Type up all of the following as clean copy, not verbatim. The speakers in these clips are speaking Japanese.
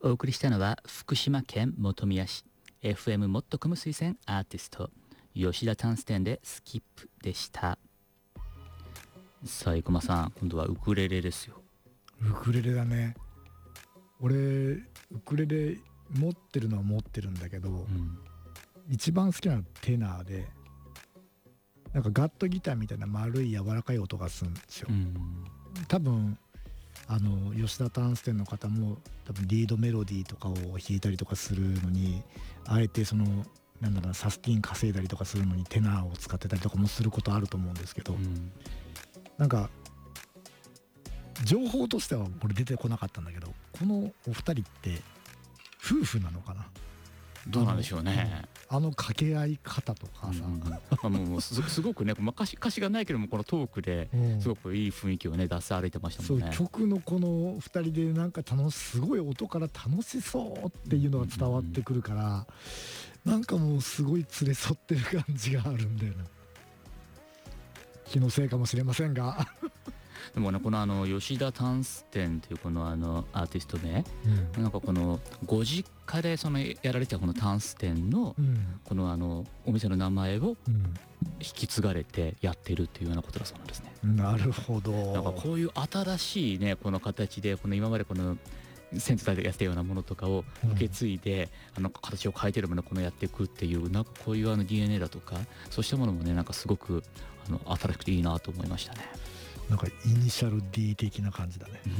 お送りしたのは福島県本宮市 FM もっとこむ推薦アーティスト吉田タンステンでスキップでした。さあ生駒さん、今度はウクレレですよ。 ウクレレだね。俺ウクレレ持ってるのは持ってるんだけど、一番好きなのはテナーで、なんかガットギターみたいな丸い柔らかい音がするんですよ。多分吉田タンステンの方も多分リードメロディーとかを弾いたりとかするのに、あえてなんだろう、サスティン稼いだりとかするのにテナーを使ってたりとかもすることあると思うんですけど、なんか情報としてはこれ出てこなかったんだけど、このお二人って夫婦なのかな。 どうなんでしょうね。 掛け合い方とかさ、 もうすごくね、歌詞がないけどもこのトークですごくいい雰囲気をね出されてましたもんね。 そう、曲のこの2人でなんかすごい音から楽しそうっていうのが伝わってくるから、なんかもうすごい連れ添ってる感じがあるんだよな。気のせいかもしれませんがでもね、この吉田タンステンというこのアーティスト名、なんかこのご実家でやられてたこのタンステンのこのお店の名前を引き継がれてやってるっていうようなことだそうなんですね。 なるほど。 なんかこういう新しいねこの形で今までこの先祖代でやってたようなものとかを受け継いで、形を変えてるものをやっていくっていう、なんかこういうDNA だとかそうしたものもね、なんかすごく新しくていいなと思いましたね。 なんかイニシャル D 的な感じだね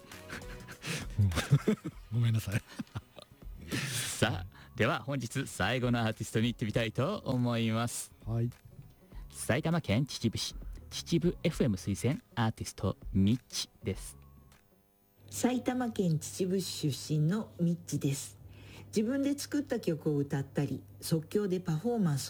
ごめんなさいさあ、では本日最後のアーティストに行ってみたいと思います。 はい。 埼玉県秩父市秩父 FM 推薦アーティストミッチです。 埼玉県秩父市出身のミッチです。自分で作った曲を歌ったり即興でパフォーマンス